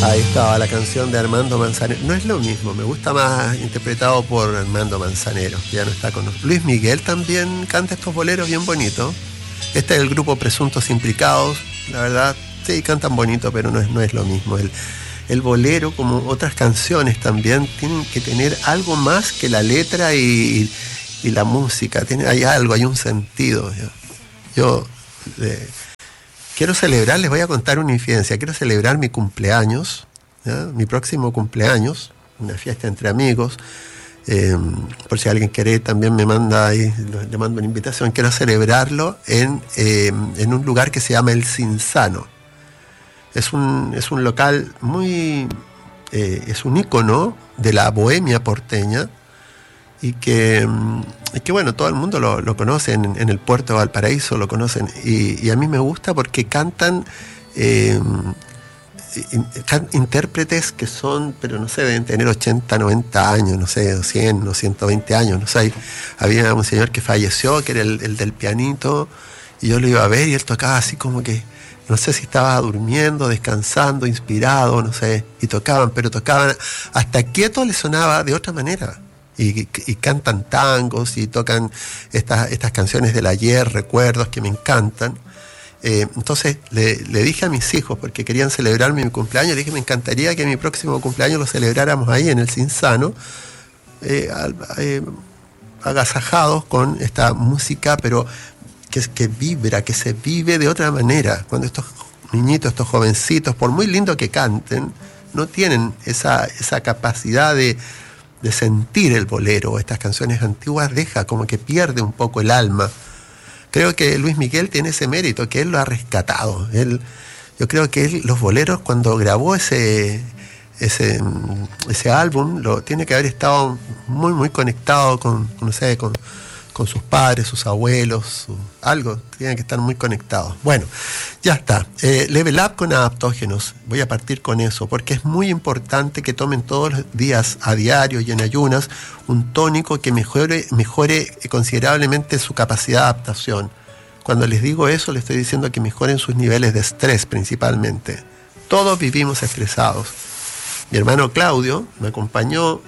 Ahí estaba la canción de Armando Manzanero. No es lo mismo, me gusta más interpretado por Armando Manzanero, que ya no está con nosotros. Luis Miguel también canta estos boleros bien bonitos. Este es el grupo Presuntos Implicados, la verdad, sí, cantan bonito, pero no es lo mismo. El bolero, como otras canciones también, tienen que tener algo más que la letra y la música. Hay algo, hay un sentido. Yo quiero celebrar, les voy a contar una infidencia, quiero celebrar mi cumpleaños, ¿ya? Mi próximo cumpleaños, una fiesta entre amigos, por si alguien quiere también me manda ahí, le mando una invitación, quiero celebrarlo en un lugar que se llama El Cinzano. Es un local muy, es un ícono de la bohemia porteña, y que bueno, todo el mundo lo conoce, en el puerto de Valparaíso lo conocen, y a mí me gusta porque cantan intérpretes que son, pero no sé, deben tener 80, 90 años, no sé, 100 o 120 años, no sé. Había un señor que falleció, que era el del pianito, y yo lo iba a ver y él tocaba así como que, no sé si estaba durmiendo, descansando, inspirado, no sé, y tocaban hasta quieto le sonaba de otra manera. Y cantan tangos y tocan estas canciones del ayer, recuerdos que me encantan. Entonces le dije a mis hijos, porque querían celebrar mi cumpleaños, le dije, me encantaría que mi próximo cumpleaños lo celebráramos ahí en el Cinzano, agasajados con esta música, pero que vibra, que se vive de otra manera. Cuando estos niñitos, estos jovencitos, por muy lindo que canten, no tienen esa capacidad de sentir el bolero. Estas canciones antiguas deja como que pierde un poco el alma. Creo que Luis Miguel tiene ese mérito, que él lo ha rescatado. Yo creo que los boleros, cuando grabó ese álbum, tiene que haber estado muy, muy conectado con sus padres, sus abuelos, algo, tienen que estar muy conectados. Bueno, ya está. Level Up con adaptógenos. Voy a partir con eso, porque es muy importante que tomen todos los días, a diario y en ayunas, un tónico que mejore considerablemente su capacidad de adaptación. Cuando les digo eso, les estoy diciendo que mejoren sus niveles de estrés principalmente. Todos vivimos estresados. Mi hermano Claudio me acompañó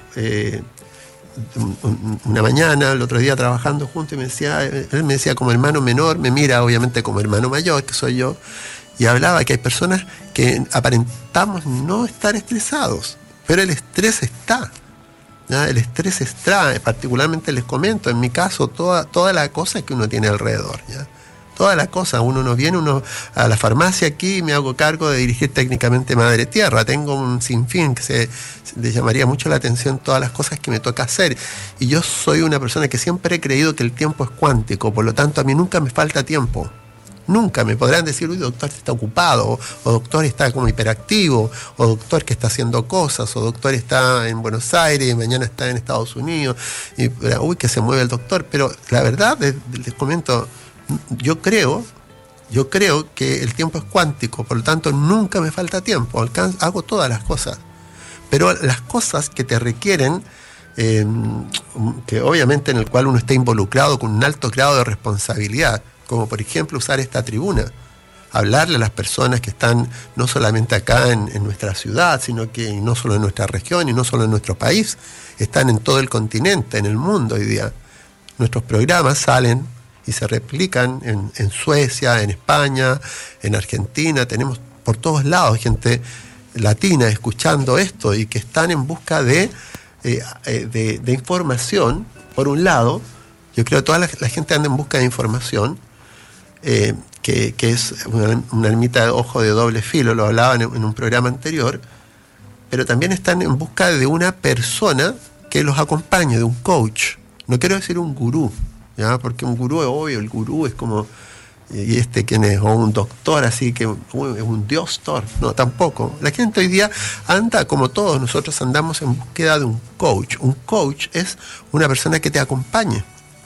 una mañana, el otro día trabajando juntos, y él me decía como hermano menor, me mira obviamente como hermano mayor, que soy yo, y hablaba que hay personas que aparentamos no estar estresados, pero el estrés está, ¿ya? El estrés está, particularmente les comento, en mi caso, toda la cosa que uno tiene alrededor, ¿ya? Toda la cosa, uno no viene a la farmacia aquí y me hago cargo de dirigir técnicamente Madre Tierra. Tengo un sinfín que le llamaría mucho la atención todas las cosas que me toca hacer. Y yo soy una persona que siempre he creído que el tiempo es cuántico, por lo tanto a mí nunca me falta tiempo. Nunca me podrán decir, uy, doctor, está ocupado, o doctor está como hiperactivo, o doctor que está haciendo cosas, o doctor está en Buenos Aires y mañana está en Estados Unidos, y uy, que se mueve el doctor. Pero la verdad, les comento, yo creo que el tiempo es cuántico, por lo tanto nunca me falta tiempo, hago todas las cosas, pero las cosas que te requieren, que obviamente en el cual uno está involucrado con un alto grado de responsabilidad, como por ejemplo usar esta tribuna, hablarle a las personas que están no solamente acá en nuestra ciudad, sino que no solo en nuestra región y no solo en nuestro país, están en todo el continente, en el mundo hoy día. Nuestros programas salen y se replican en Suecia, en España, en Argentina. Tenemos por todos lados gente latina escuchando esto y que están en busca de información. Por un lado, yo creo que toda la gente anda en busca de información, que es una ermita de ojo de doble filo, lo hablaban en un programa anterior, pero también están en busca de una persona que los acompañe, de un coach. No quiero decir un gurú, ¿ya? Porque un gurú es obvio, el gurú es como, y quién es, o un doctor así que es un diostor, no, tampoco. La gente hoy día anda, como todos nosotros andamos, en búsqueda de un coach. Un coach es una persona que te acompañe,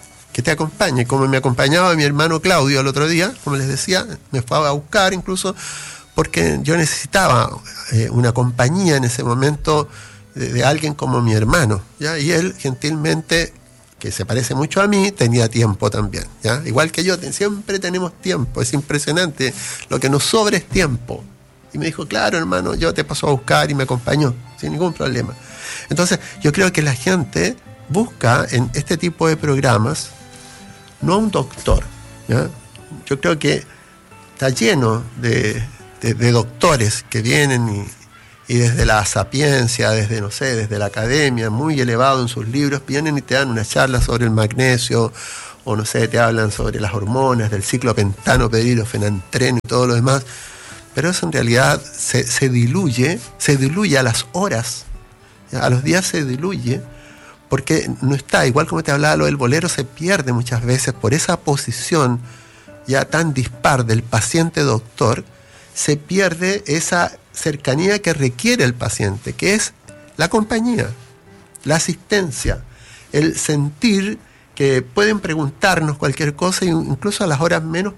como me acompañaba mi hermano Claudio el otro día, como les decía, me fue a buscar incluso porque yo necesitaba una compañía en ese momento de alguien como mi hermano, ¿ya? Y él gentilmente, que se parece mucho a mí, tenía tiempo también, ¿ya? Igual que yo, siempre tenemos tiempo, es impresionante, lo que nos sobra es tiempo, Y me dijo, claro, hermano, yo te paso a buscar, y me acompañó, sin ningún problema. Entonces, yo creo que la gente busca en este tipo de programas no a un doctor, ¿ya? Yo creo que está lleno de doctores que vienen y desde la sapiencia, desde la academia, muy elevado en sus libros, vienen y te dan una charla sobre el magnesio, o no sé, te hablan sobre las hormonas, del ciclo pentanoperido-fenantreno y todo lo demás, pero eso en realidad se diluye a las horas, ¿ya? A los días se diluye, porque no está, igual como te hablaba lo del bolero, se pierde muchas veces por esa posición ya tan dispar del paciente-doctor, se pierde esa cercanía que requiere el paciente, que es la compañía, la asistencia, el sentir que pueden preguntarnos cualquier cosa, incluso a las horas menos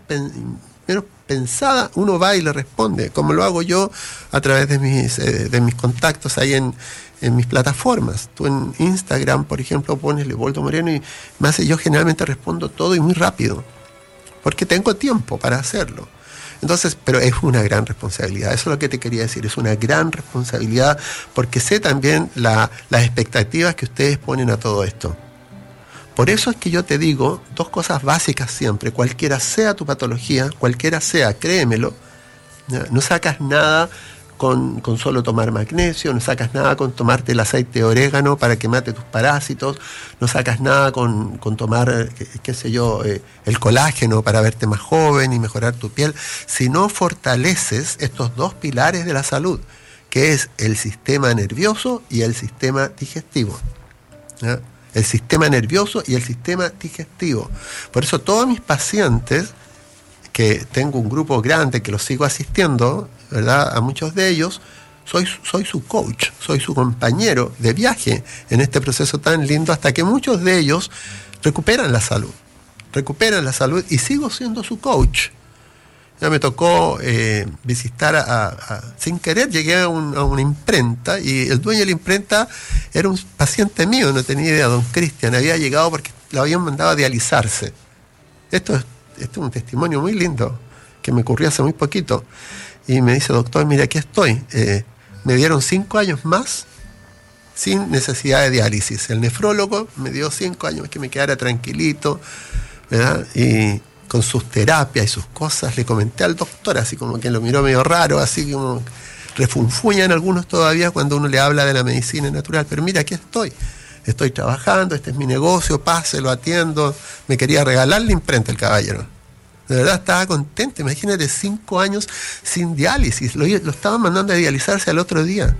pensadas, uno va y le responde, como lo hago yo a través de mis contactos ahí en mis plataformas. Tú en Instagram, por ejemplo, pones Leopoldo Moreno y yo generalmente respondo todo y muy rápido, porque tengo tiempo para hacerlo. Entonces, pero es una gran responsabilidad, eso es lo que te quería decir, es una gran responsabilidad, porque sé también las expectativas que ustedes ponen a todo esto. Por eso es que yo te digo dos cosas básicas siempre, cualquiera sea tu patología, cualquiera sea, créemelo, ¿ya? No sacas nada con solo tomar magnesio, no sacas nada con tomarte el aceite de orégano para que mate tus parásitos, no sacas nada con tomar, qué sé yo, el colágeno para verte más joven y mejorar tu piel, si no fortaleces estos dos pilares de la salud, que es el sistema nervioso y el sistema digestivo, ¿ya? El sistema nervioso y el sistema digestivo. Por eso todos mis pacientes, que tengo un grupo grande que los sigo asistiendo, ¿verdad? A muchos de ellos, soy su coach, soy su compañero de viaje en este proceso tan lindo, hasta que muchos de ellos recuperan la salud y sigo siendo su coach. Ya me tocó visitar sin querer, llegué a una imprenta y el dueño de la imprenta era un paciente mío, no tenía idea, don Cristian, había llegado porque lo habían mandado a dializarse. Esto es un testimonio muy lindo que me ocurrió hace muy poquito. Y me dice, doctor, mira, aquí estoy. Me dieron 5 años más sin necesidad de diálisis. El nefrólogo me dio 5 años que me quedara tranquilito, ¿verdad? Y con sus terapias y sus cosas, le comenté al doctor, así como que lo miró medio raro, así como refunfuñan algunos todavía cuando uno le habla de la medicina natural. Pero mira, aquí estoy trabajando, este es mi negocio, pase, lo atiendo. Me quería regalar la imprenta el caballero. De verdad estaba contento, imagínate, 5 años sin diálisis, lo estaban mandando a dializarse al otro día.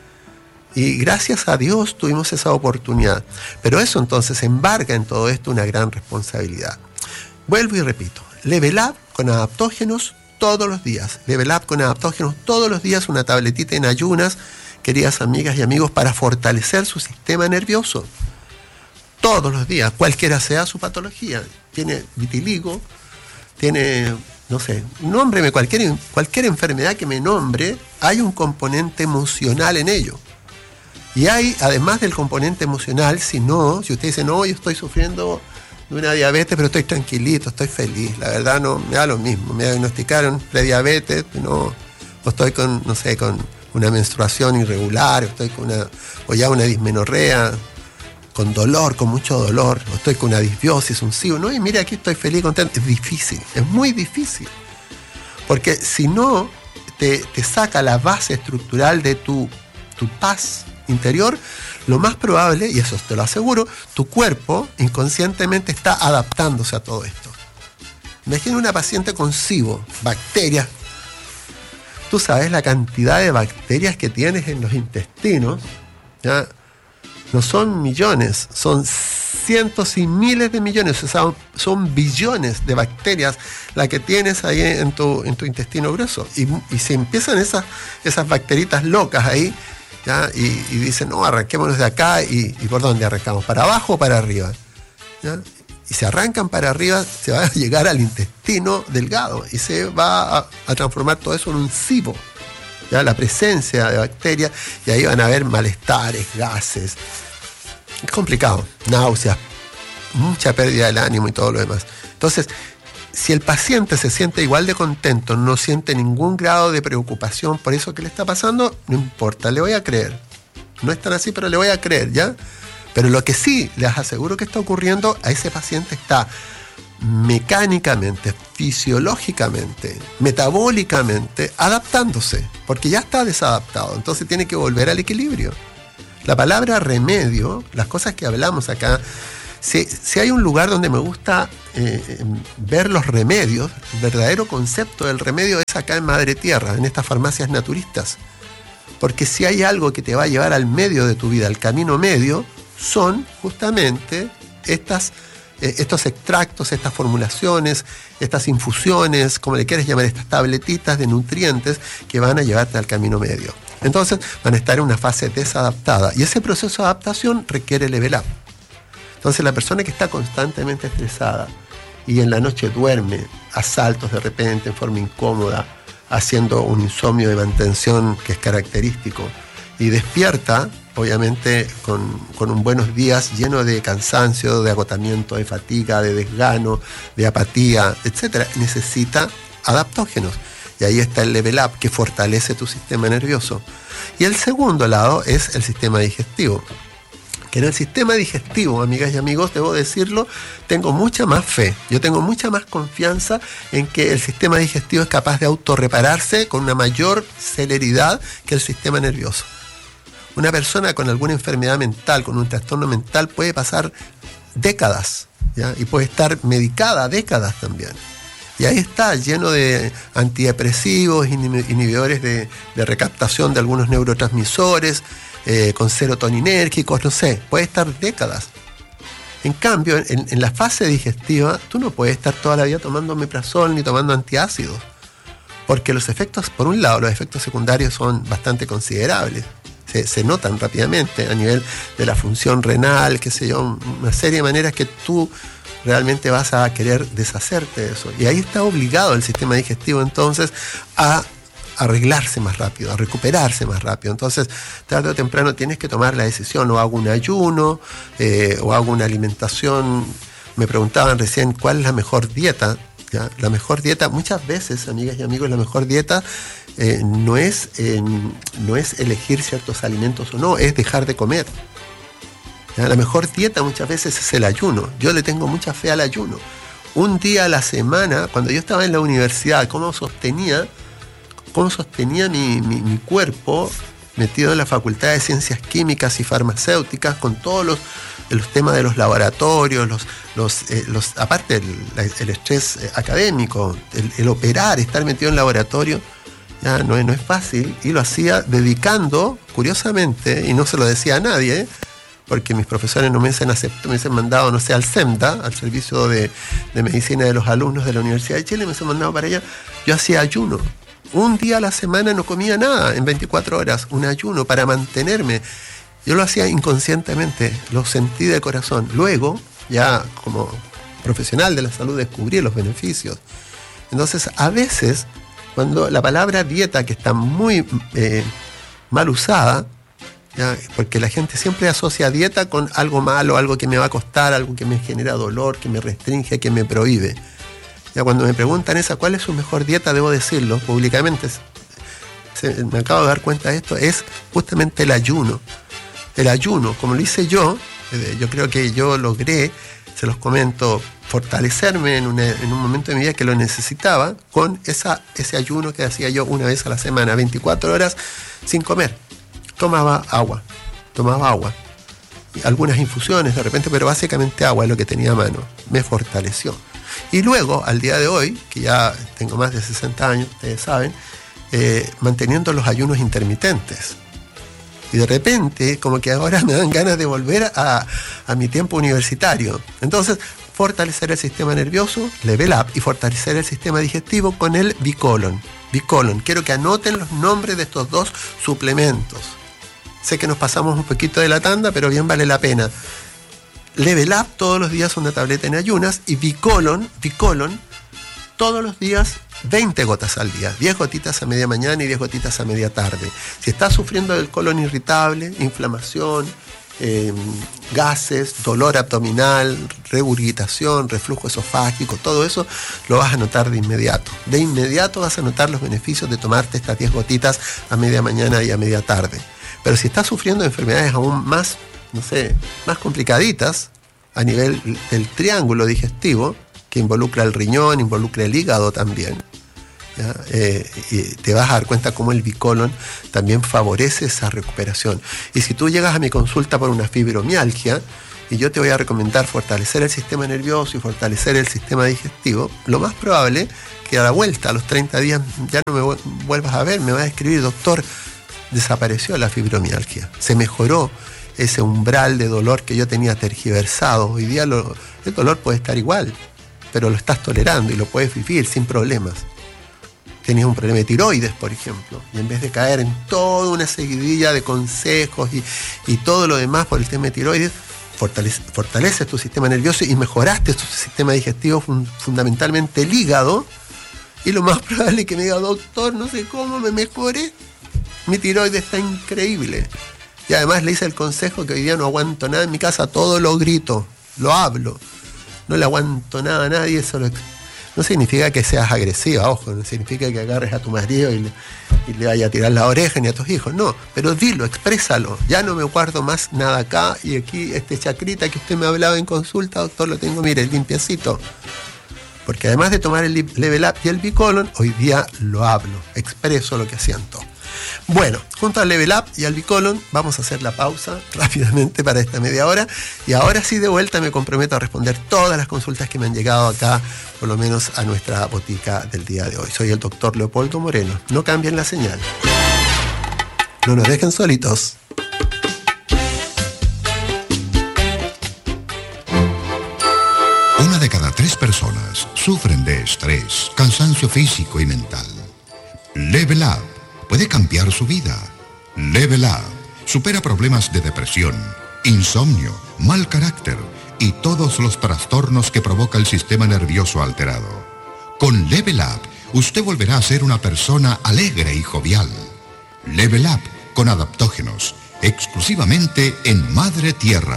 Y gracias a Dios tuvimos esa oportunidad. Pero eso entonces embarca en todo esto una gran responsabilidad. Vuelvo y repito, Level Up con adaptógenos todos los días. Level Up con adaptógenos todos los días, una tabletita en ayunas, queridas amigas y amigos, para fortalecer su sistema nervioso. Todos los días, cualquiera sea su patología. Tiene vitiligo, tiene, no sé, nómbreme cualquier enfermedad que me nombre, hay un componente emocional en ello. Y hay, además del componente emocional, si usted dice, no, yo estoy sufriendo de una diabetes, pero estoy tranquilito, estoy feliz, la verdad no me da lo mismo, me diagnosticaron prediabetes, no estoy con una menstruación irregular, o ya una dismenorrea, con dolor, con mucho dolor, o estoy con una disbiosis, un SIBO, no, y mira, aquí estoy feliz, contento. Es difícil, es muy difícil, porque si no te saca la base estructural de tu paz interior, lo más probable, y eso te lo aseguro, tu cuerpo inconscientemente está adaptándose a todo esto. Imagina una paciente con SIBO, bacterias. Tú sabes la cantidad de bacterias que tienes en los intestinos, ¿ya? No son millones, son cientos y miles de millones, o sea, son billones de bacterias las que tienes ahí en tu intestino grueso. Y se empiezan esas bacteritas locas ahí, ¿ya? Y dicen, no, arranquémonos de acá, y ¿por dónde arrancamos? ¿Para abajo o para arriba? ¿Ya? Y se arrancan para arriba, se va a llegar al intestino delgado y se va a transformar todo eso en un SIBO. ¿Ya? La presencia de bacterias, y ahí van a haber malestares, gases. Es complicado, náuseas, mucha pérdida del ánimo y todo lo demás. Entonces, si el paciente se siente igual de contento, no siente ningún grado de preocupación por eso que le está pasando, no importa, le voy a creer. No es tan así, pero le voy a creer, ¿ya? Pero lo que sí les aseguro que está ocurriendo, a ese paciente está mecánicamente, fisiológicamente, metabólicamente, adaptándose, porque ya está desadaptado, entonces tiene que volver al equilibrio. La palabra remedio, las cosas que hablamos acá, si hay un lugar donde me gusta ver los remedios, el verdadero concepto del remedio es acá en Madre Tierra, en estas farmacias naturistas. Porque si hay algo que te va a llevar al medio de tu vida, al camino medio, son justamente estos extractos, estas formulaciones, estas infusiones, como le quieres llamar, estas tabletitas de nutrientes que van a llevarte al camino medio. Entonces van a estar en una fase desadaptada y ese proceso de adaptación requiere level up. Entonces la persona que está constantemente estresada y en la noche duerme a saltos de repente, en forma incómoda, haciendo un insomnio de mantención que es característico, y despierta, obviamente, con un buenos días lleno de cansancio, de agotamiento, de fatiga, de desgano, de apatía, etc., necesita adaptógenos. Y ahí está el level up que fortalece tu sistema nervioso. Y el segundo lado es el sistema digestivo. Que en el sistema digestivo, amigas y amigos, debo decirlo, tengo mucha más fe. Yo tengo mucha más confianza en que el sistema digestivo es capaz de autorrepararse con una mayor celeridad que el sistema nervioso. Una persona con alguna enfermedad mental, con un trastorno mental, puede pasar décadas, ¿ya? Y puede estar medicada décadas también. Y ahí está, lleno de antidepresivos, inhibidores de recaptación de algunos neurotransmisores, con serotoninérgicos, no sé, puede estar décadas. En cambio, en la fase digestiva, tú no puedes estar toda la vida tomando omeprazol ni tomando antiácidos, porque los efectos, por un lado, los efectos secundarios son bastante considerables, se notan rápidamente a nivel de la función renal, qué sé yo, una serie de maneras que tú realmente vas a querer deshacerte de eso. Y ahí está obligado el sistema digestivo entonces a arreglarse más rápido, a recuperarse más rápido. Entonces, tarde o temprano tienes que tomar la decisión, o hago un ayuno, o hago una alimentación. Me preguntaban recién cuál es la mejor dieta, ¿ya? La mejor dieta, muchas veces, amigas y amigos, la mejor dieta no es elegir ciertos alimentos o no, es dejar de comer. ¿Ya? La mejor dieta muchas veces es el ayuno. Yo le tengo mucha fe al ayuno. Un día a la semana, cuando yo estaba en la universidad, ¿cómo sostenía mi cuerpo metido en la Facultad de Ciencias Químicas y Farmacéuticas con todos los temas de los laboratorios, aparte el estrés académico, el operar, estar metido en laboratorio, ya no es fácil, y lo hacía dedicando, curiosamente, y no se lo decía a nadie, porque mis profesores no me hubiesen mandado, no sé, al SEMDA, al Servicio de Medicina de los Alumnos de la Universidad de Chile, me hubiesen mandado para allá. Yo hacía ayuno. Un día a la semana no comía nada, en 24 horas, un ayuno para mantenerme. Yo lo hacía inconscientemente, lo sentí de corazón. Luego, ya como profesional de la salud, descubrí los beneficios. Entonces, a veces, cuando la palabra dieta, que está muy mal usada, ¿ya? Porque la gente siempre asocia dieta con algo malo, algo que me va a costar, algo que me genera dolor, que me restringe, que me prohíbe. Ya cuando me preguntan ¿cuál es su mejor dieta? Debo decirlo públicamente, me acabo de dar cuenta de esto, es justamente el ayuno. El ayuno, como lo hice yo creo que yo logré, se los comento, fortalecerme en un momento de mi vida que lo necesitaba, con ese ayuno que hacía yo una vez a la semana, 24 horas sin comer. Tomaba agua, y algunas infusiones de repente, pero básicamente agua es lo que tenía a mano. Me fortaleció. Y luego, al día de hoy, que ya tengo más de 60 años, ustedes saben, manteniendo los ayunos intermitentes. Y de repente, como que ahora me dan ganas de volver a mi tiempo universitario. Entonces, fortalecer el sistema nervioso, level up, y fortalecer el sistema digestivo con el Bicolon. Bicolon. Quiero que anoten los nombres de estos dos suplementos. Sé que nos pasamos un poquito de la tanda, pero bien vale la pena. Level Up, todos los días una tableta en ayunas, y Bicolon, todos los días 20 gotas al día, 10 gotitas a media mañana y 10 gotitas a media tarde. Si estás sufriendo del colon irritable, inflamación, gases, dolor abdominal, regurgitación, reflujo esofágico, todo eso lo vas a notar de inmediato. De inmediato vas a notar los beneficios de tomarte estas 10 gotitas a media mañana y a media tarde. Pero si estás sufriendo de enfermedades aún más, más complicaditas, a nivel del triángulo digestivo, que involucra el riñón, involucra el hígado también, y te vas a dar cuenta cómo el Bicolon también favorece esa recuperación. Y si tú llegas a mi consulta por una fibromialgia y yo te voy a recomendar fortalecer el sistema nervioso y fortalecer el sistema digestivo, lo más probable que a la vuelta, a los 30 días, ya no me vuelvas a ver, me vas a escribir: doctor, desapareció la fibromialgia, se mejoró ese umbral de dolor que yo tenía tergiversado. Hoy día el dolor puede estar igual, pero lo estás tolerando y lo puedes vivir sin problemas. Tenías un problema de tiroides, por ejemplo, y en vez de caer en toda una seguidilla de consejos y todo lo demás por el tema de tiroides, fortaleces tu sistema nervioso y mejoraste tu sistema digestivo, fundamentalmente el hígado, y lo más probable es que me diga: doctor, no sé cómo me mejoré, mi tiroides está increíble. Y además le hice el consejo que hoy día no aguanto nada en mi casa, todo lo grito, lo hablo, no le aguanto nada a nadie. Eso no significa que seas agresiva, ojo, no significa que agarres a tu marido y le vaya a tirar la oreja ni a tus hijos, no, pero dilo, exprésalo. Ya no me guardo más nada acá, y aquí este chacrita que usted me hablaba en consulta, doctor, lo tengo, mire, limpiecito. Porque además de tomar el Level Up y el Bicolon, hoy día lo hablo, expreso lo que siento. Bueno, junto al Level Up y al Bicolon vamos a hacer la pausa rápidamente para esta media hora, y ahora sí, de vuelta, me comprometo a responder todas las consultas que me han llegado acá, por lo menos a nuestra botica del día de hoy. Soy el doctor Leopoldo Moreno. No cambien la señal, no nos dejen solitos. Una de cada 3 personas sufren de estrés, cansancio físico y mental. Level Up puede cambiar su vida. Level Up supera problemas de depresión, insomnio, mal carácter y todos los trastornos que provoca el sistema nervioso alterado. Con Level Up, usted volverá a ser una persona alegre y jovial. Level Up con adaptógenos, exclusivamente en Madre Tierra.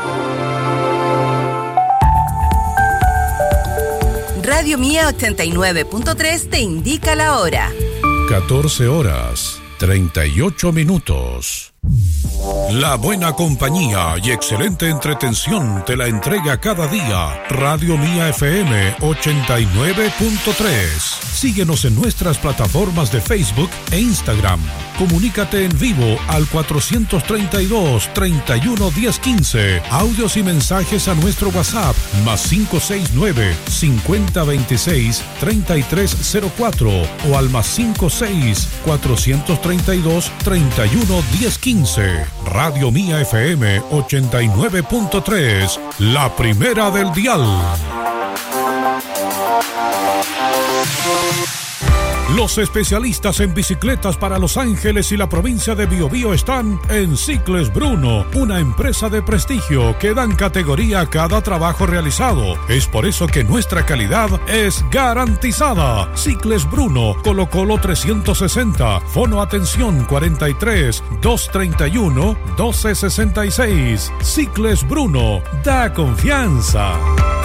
Radio Mía 89.3 te indica la hora. 14 horas, 38 minutos. La buena compañía y excelente entretención te la entrega cada día Radio Mía FM 89.3. Síguenos en nuestras plataformas de Facebook e Instagram. Comunícate en vivo al 432-31-1015. Audios y mensajes a nuestro WhatsApp +569-5026-3304 o al +56-432-31-1015. Radio Mía FM 89.3, la primera del dial. Los especialistas en bicicletas para Los Ángeles y la provincia de Biobío están en Cicles Bruno, una empresa de prestigio que dan categoría a cada trabajo realizado. Es por eso que nuestra calidad es garantizada. Cicles Bruno, Colo Colo 360, Fono Atención 43 231 1266. Cicles Bruno, da confianza.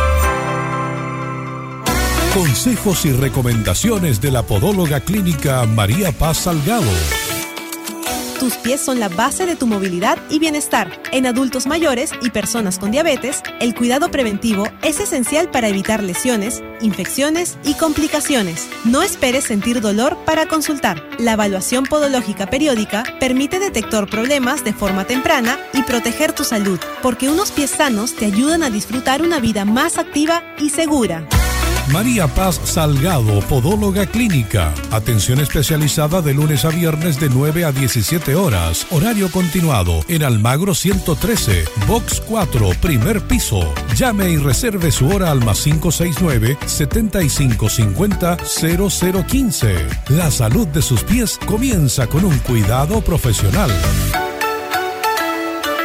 Consejos y recomendaciones de la podóloga clínica María Paz Salgado. Tus pies son la base de tu movilidad y bienestar. En adultos mayores y personas con diabetes, el cuidado preventivo es esencial para evitar lesiones, infecciones y complicaciones. No esperes sentir dolor para consultar. La evaluación podológica periódica permite detectar problemas de forma temprana y proteger tu salud, porque unos pies sanos te ayudan a disfrutar una vida más activa y segura. María Paz Salgado, podóloga clínica. Atención especializada de lunes a viernes de 9 a 17 horas. Horario continuado en Almagro 113, Box 4, primer piso. Llame y reserve su hora al +5550-0015. La salud de sus pies comienza con un cuidado profesional.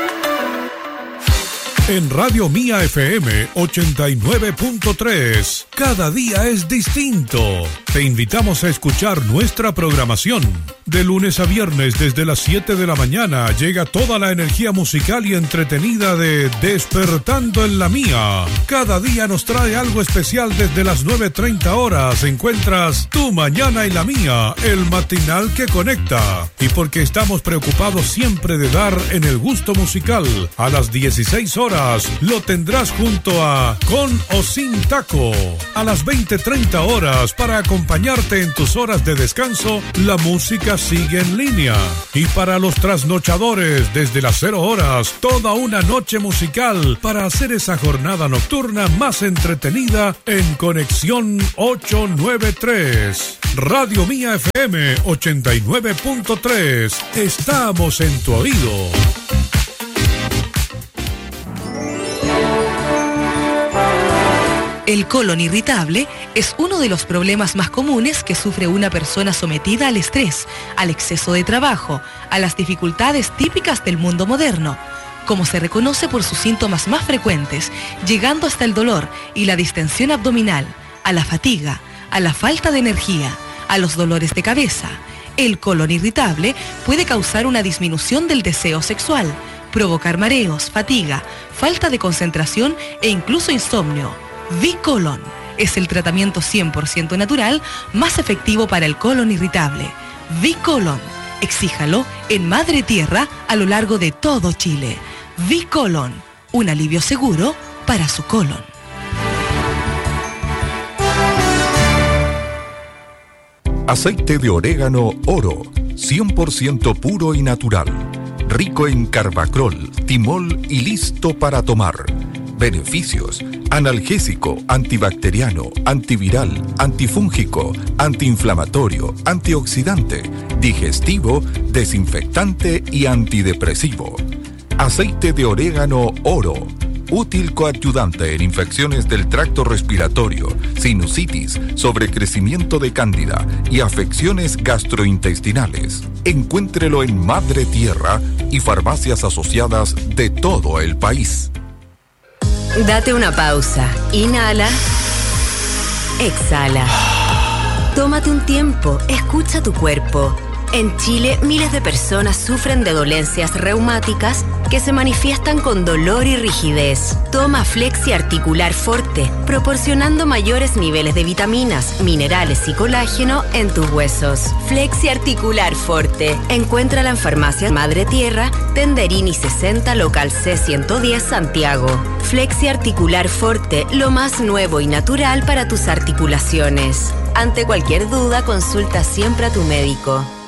En Radio Mía FM 89.3, Cada día es distinto. Te invitamos a escuchar nuestra programación. De lunes a viernes desde las 7 de la mañana llega toda la energía musical y entretenida de Despertando en la Mía. Cada día nos trae algo especial desde las 9:30 horas. Encuentras Tu Mañana y la Mía, el matinal que conecta. Y porque estamos preocupados siempre de dar en el gusto musical, a las 16 horas lo tendrás junto a Con o Sin Taco. A las 20:30 horas, para acompañarte en tus horas de descanso, la música sigue en línea. Y para los trasnochadores, desde las 0 horas, toda una noche musical para hacer esa jornada nocturna más entretenida en Conexión 893. Radio Mía FM 89.3. Estamos en tu oído. El colon irritable es uno de los problemas más comunes que sufre una persona sometida al estrés, al exceso de trabajo, a las dificultades típicas del mundo moderno, como se reconoce por sus síntomas más frecuentes, llegando hasta el dolor y la distensión abdominal, a la fatiga, a la falta de energía, a los dolores de cabeza. El colon irritable puede causar una disminución del deseo sexual, provocar mareos, fatiga, falta de concentración e incluso insomnio. V-Colon es el tratamiento 100% natural más efectivo para el colon irritable. V-Colon, exíjalo en Madre Tierra a lo largo de todo Chile. V-Colon, un alivio seguro para su colon. Aceite de orégano Oro, 100% puro y natural. Rico en carbacrol, timol y listo para tomar. Beneficios: analgésico, antibacteriano, antiviral, antifúngico, antiinflamatorio, antioxidante, digestivo, desinfectante y antidepresivo. Aceite de orégano Oro, útil coadyuvante en infecciones del tracto respiratorio, sinusitis, sobrecrecimiento de cándida y afecciones gastrointestinales. Encuéntrelo en Madre Tierra y farmacias asociadas de todo el país. Date una pausa. Inhala. Exhala. Tómate un tiempo. Escucha tu cuerpo. En Chile, miles de personas sufren de dolencias reumáticas que se manifiestan con dolor y rigidez. Toma Flexi Articular Forte, proporcionando mayores niveles de vitaminas, minerales y colágeno en tus huesos. Flexi Articular Forte. Encuéntrala en Farmacia Madre Tierra, Tenderini 60, local C110, Santiago. Flexi Articular Forte, lo más nuevo y natural para tus articulaciones. Ante cualquier duda, consulta siempre a tu médico.